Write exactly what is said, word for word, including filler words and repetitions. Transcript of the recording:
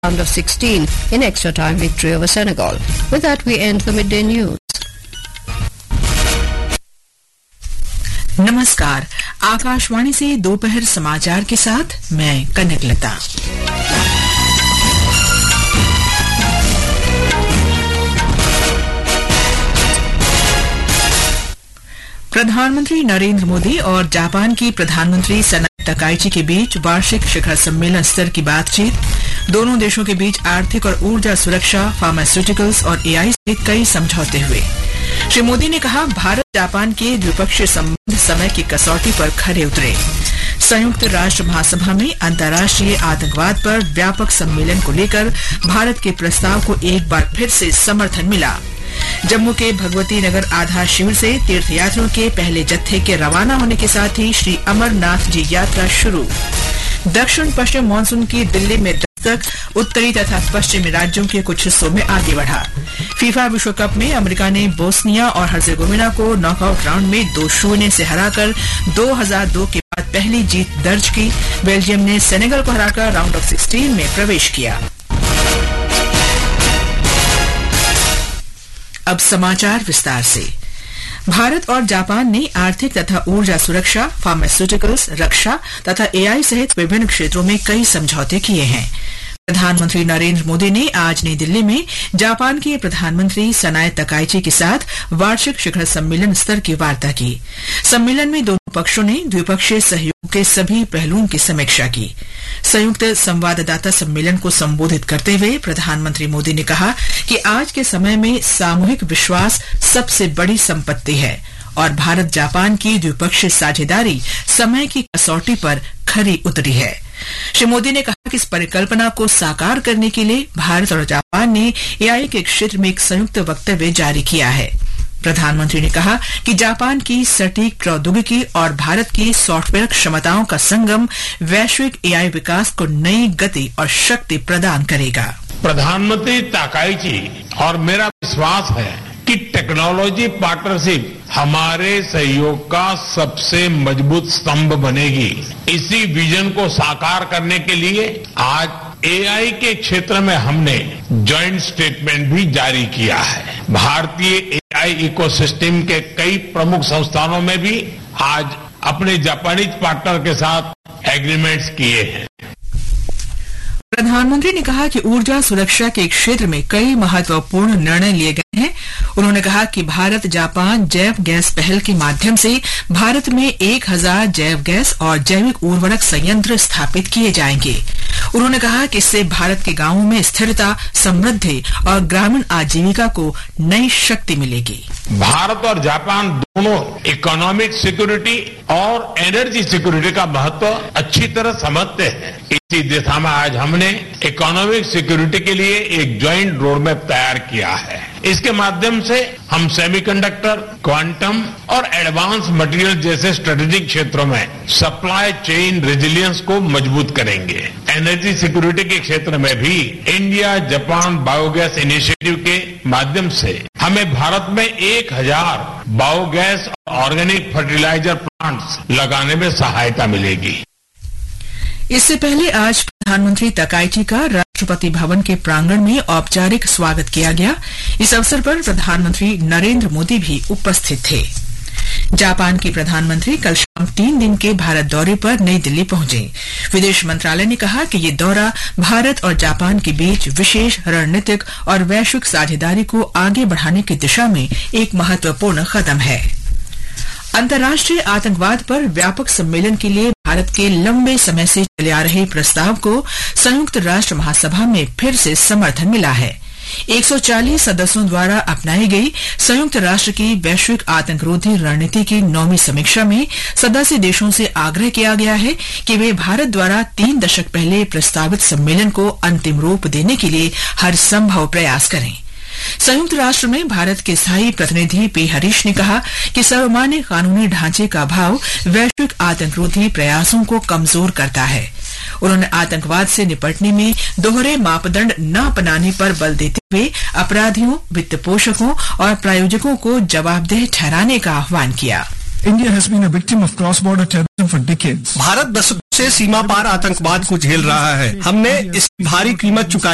round of sixteen in extra time victory over Senegal. With that, we end the midday news. नमस्कार, आकाशवाणी से दोपहर समाचार के साथ मैं कनक लता। प्रधानमंत्री नरेंद्र मोदी और जापान की प्रधानमंत्री सनाए तकाइची के बीच वार्षिक शिखर सम्मेलन स्तर की बातचीत। दोनों देशों के बीच आर्थिक और ऊर्जा सुरक्षा, फार्मास्यूटिकल्स और एआई सहित कई समझौते हुए। श्री मोदी ने कहा, भारत जापान के द्विपक्षीय संबंध समय की कसौटी पर खरे उतरे। संयुक्त राष्ट्र महासभा में अंतर्राष्ट्रीय आतंकवाद पर व्यापक सम्मेलन को लेकर भारत के प्रस्ताव को एक बार फिर से समर्थन मिला। जम्मू के भगवती नगर आधार शिविर से तीर्थयात्रियों के पहले जत्थे के रवाना होने के साथ ही श्री अमरनाथ जी यात्रा शुरू। दक्षिण पश्चिम मानसून की दिल्ली में दस्तक, उत्तरी तथा पश्चिमी राज्यों के कुछ हिस्सों में आगे बढ़ा। फीफा विश्व कप में अमेरिका ने बोस्निया और हर्जेगोविना को नॉकआउट राउंड में दो शून्य से हराकर दो हज़ार दो के बाद पहली जीत दर्ज की। बेल्जियम ने सेनेगल को हराकर राउंड ऑफ सिक्सटीन में प्रवेश किया। अब समाचार विस्तार से। भारत और जापान ने आर्थिक तथा ऊर्जा सुरक्षा, फार्मास्यूटिकल्स, रक्षा तथा एआई सहित विभिन्न क्षेत्रों में कई समझौते किए हैं। प्रधानमंत्री नरेंद्र मोदी ने आज नई दिल्ली में जापान के प्रधानमंत्री सनाए तकाइची के साथ वार्षिक शिखर सम्मेलन स्तर की वार्ता की। सम्मेलन में दोनों पक्षों ने द्विपक्षीय सहयोग के सभी पहलुओं की समीक्षा की। संयुक्त संवाददाता सम्मेलन को संबोधित करते हुए प्रधानमंत्री मोदी ने कहा कि आज के समय में सामूहिक विश्वास सबसे बड़ी संपत्ति है और भारत जापान की द्विपक्षीय साझेदारी समय की कसौटी पर खरी उतरी है। श्री मोदी ने कहा कि इस परिकल्पना को साकार करने के लिए भारत और जापान ने एआई के क्षेत्र में एक संयुक्त वक्तव्य जारी किया है। प्रधानमंत्री ने कहा कि जापान की सटीक प्रौद्योगिकी और भारत की सॉफ्टवेयर क्षमताओं का संगम वैश्विक एआई विकास को नई गति और शक्ति प्रदान करेगा। प्रधानमंत्री ताकाइची और मेरा विश्वास है कि टेक्नोलॉजी पार्टनरशिप हमारे सहयोग का सबसे मजबूत स्तंभ बनेगी। इसी विजन को साकार करने के लिए आज एआई के क्षेत्र में हमने जॉइंट स्टेटमेंट भी जारी किया है। भारतीय एआई इकोसिस्टम के कई प्रमुख संस्थानों में भी आज अपने जापानीज पार्टनर के साथ एग्रीमेंट्स किए हैं। प्रधानमंत्री ने कहा कि ऊर्जा सुरक्षा के क्षेत्र में कई महत्वपूर्ण निर्णय लिए गए हैं। उन्होंने कहा कि भारत जापान जैव गैस पहल के माध्यम से भारत में एक हज़ार जैव गैस और जैविक उर्वरक संयंत्र स्थापित किए जाएंगे। उन्होंने कहा कि इससे भारत के गांवों में स्थिरता, समृद्धि और ग्रामीण आजीविका को नई शक्ति मिलेगी। भारत और जापान दोनों इकोनॉमिक सिक्योरिटी और एनर्जी सिक्योरिटी का महत्व अच्छी तरह समझते हैं। इसी दिशा में आज हमने इकोनॉमिक सिक्योरिटी के लिए एक ज्वाइंट रोड मैप तैयार किया है। इसके माध्यम से हम सेमीकंडक्टर, क्वांटम और एडवांस मटेरियल जैसे स्ट्रेटेजिक क्षेत्रों में सप्लाई चेन रेजिलियंस को मजबूत करेंगे। एनर्जी सिक्योरिटी के क्षेत्र में भी इंडिया जापान बायोगैस इनिशिएटिव के माध्यम से हमें भारत में एक हज़ार बायोगैस और ऑर्गेनिक फर्टिलाइजर प्लांट्स लगाने में सहायता मिलेगी। इससे पहले आज प्रधानमंत्री तकाइची का राष्ट्रपति भवन के प्रांगण में औपचारिक स्वागत किया गया। इस अवसर पर प्रधानमंत्री नरेंद्र मोदी भी उपस्थित थे। जापान के प्रधानमंत्री कल शाम तीन दिन के भारत दौरे पर नई दिल्ली पहुंचे। विदेश मंत्रालय ने कहा कि ये दौरा भारत और जापान के बीच विशेष रणनीतिक और वैश्विक साझेदारी को आगे बढ़ाने की दिशा में एक महत्वपूर्ण कदम है। अंतर्राष्ट्रीय आतंकवाद पर व्यापक सम्मेलन के लिए भारत के लंबे समय से चले आ रहे प्रस्ताव को संयुक्त राष्ट्र महासभा में फिर से समर्थन मिला है। एक सौ चालीस सदस्यों द्वारा अपनाई गई संयुक्त राष्ट्र की वैश्विक आतंकरोधी रणनीति की नौवीं समीक्षा में सदस्य देशों से आग्रह किया गया है कि वे भारत द्वारा तीन दशक पहले प्रस्तावित सम्मेलन को अंतिम रूप देने के लिए हर संभव प्रयास करें। संयुक्त राष्ट्र में भारत के स्थायी प्रतिनिधि पी हरीश ने कहा कि सर्वमान्य कानूनी ढांचे का अभाव वैश्विक आतंकरोधी प्रयासों को कमजोर करता है। उन्होंने आतंकवाद से निपटने में दोहरे मापदंड न अपनाने पर बल देते हुए अपराधियों, वित्त पोषकों और प्रायोजकों को जवाबदेह ठहराने का आह्वान किया। India has been a victim of cross-border terrorism for decades. Bharat दशकों से सीमा पार आतंकवाद को झेल रहा है। हमने इसकी भारी कीमत चुकाई